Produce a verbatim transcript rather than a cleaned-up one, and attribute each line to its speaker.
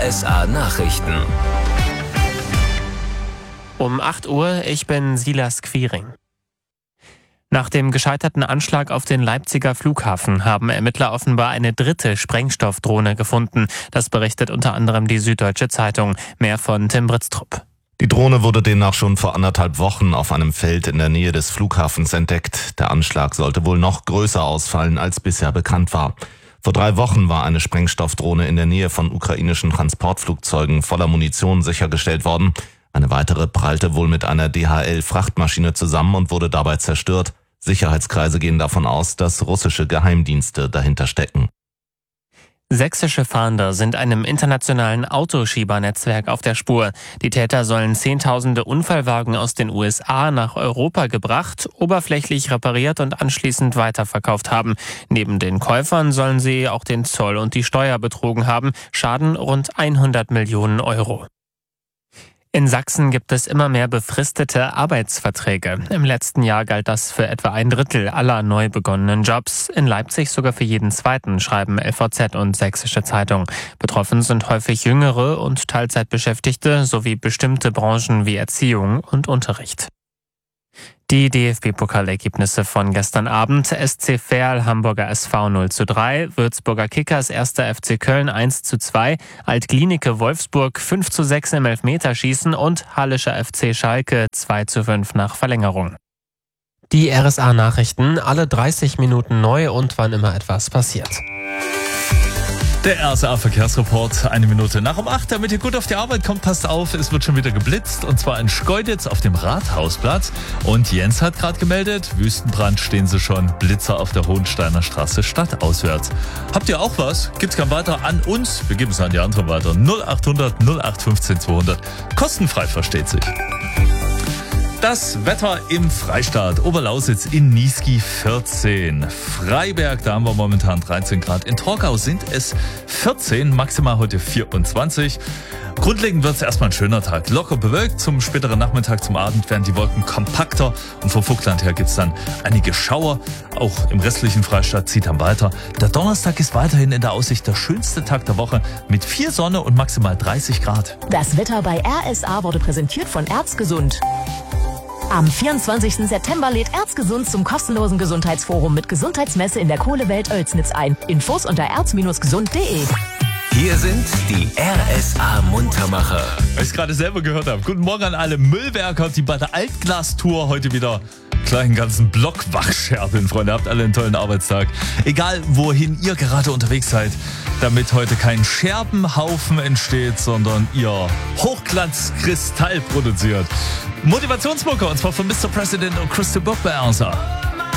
Speaker 1: S A Nachrichten.
Speaker 2: Um acht Uhr, ich bin Silas Quiring. Nach dem gescheiterten Anschlag auf den Leipziger Flughafen haben Ermittler offenbar eine dritte Sprengstoffdrohne gefunden. Das berichtet unter anderem die Süddeutsche Zeitung. Mehr von Tim Britztrup.
Speaker 3: Die Drohne wurde demnach schon vor anderthalb Wochen auf einem Feld in der Nähe des Flughafens entdeckt. Der Anschlag sollte wohl noch größer ausfallen, als bisher bekannt war. Vor drei Wochen war eine Sprengstoffdrohne in der Nähe von ukrainischen Transportflugzeugen voller Munition sichergestellt worden. Eine weitere prallte wohl mit einer D H L-Frachtmaschine zusammen und wurde dabei zerstört. Sicherheitskreise gehen davon aus, dass russische Geheimdienste dahinter stecken.
Speaker 2: Sächsische Fahnder sind einem internationalen Autoschiebernetzwerk auf der Spur. Die Täter sollen Zehntausende Unfallwagen aus den U S A nach Europa gebracht, oberflächlich repariert und anschließend weiterverkauft haben. Neben den Käufern sollen sie auch den Zoll und die Steuer betrogen haben. Schaden rund hundert Millionen Euro. In Sachsen gibt es immer mehr befristete Arbeitsverträge. Im letzten Jahr galt das für etwa ein Drittel aller neu begonnenen Jobs. In Leipzig sogar für jeden zweiten, schreiben L V Z und Sächsische Zeitung. Betroffen sind häufig Jüngere und Teilzeitbeschäftigte sowie bestimmte Branchen wie Erziehung und Unterricht. Die D F B-Pokalergebnisse von gestern Abend: S C Verl Hamburger S V null zu drei, Würzburger Kickers erster F C Köln eins zu zwei, Alt-Glienicke Wolfsburg fünf zu sechs im Elfmeterschießen und Hallischer F C Schalke zwei zu fünf nach Verlängerung. Die R S A-Nachrichten, alle dreißig Minuten neu und wann immer etwas passiert.
Speaker 4: Der R S A-Verkehrsreport, eine Minute nach um acht, damit ihr gut auf die Arbeit kommt. Passt auf, es wird schon wieder geblitzt, und zwar in Schkeuditz auf dem Rathausplatz. Und Jens hat gerade gemeldet, Wüstenbrand, stehen sie schon, Blitzer auf der Hohensteiner Straße stadtauswärts. Habt ihr auch was? Gibt's gern weiter an uns, wir geben es an die anderen weiter. null acht hundert null acht fünfzehn zweihundert, kostenfrei, versteht sich. Das Wetter im Freistaat: Oberlausitz in Niesky vierzehn, Freiberg, da haben wir momentan dreizehn Grad, in Torgau sind es vierzehn, maximal heute vierundzwanzig. Grundlegend wird es erstmal ein schöner Tag, locker bewölkt, zum späteren Nachmittag, zum Abend werden die Wolken kompakter und vom Vogtland her gibt es dann einige Schauer. Auch im restlichen Freistaat zieht dann weiter. Der Donnerstag ist weiterhin in der Aussicht der schönste Tag der Woche mit viel Sonne und maximal dreißig Grad.
Speaker 5: Das Wetter bei R S A wurde präsentiert von Erzgesund. Am vierundzwanzigsten September lädt Erzgesund zum kostenlosen Gesundheitsforum mit Gesundheitsmesse in der Kohlewelt Oelsnitz ein. Infos unter erz Bindestrich gesund Punkt de.
Speaker 1: Hier sind die R S A-Muntermacher.
Speaker 4: Weil ich es gerade selber gehört habe. Guten Morgen an alle Müllwerker, die bei der Altglas-Tour heute wieder gleich einen ganzen Block wachscherben, Freunde. Habt alle einen tollen Arbeitstag. Egal, wohin ihr gerade unterwegs seid, damit heute kein Scherbenhaufen entsteht, sondern ihr Hochglanzkristall produziert. Motivationsmucke, und zwar von Mister President und Crystal Book bei R S A.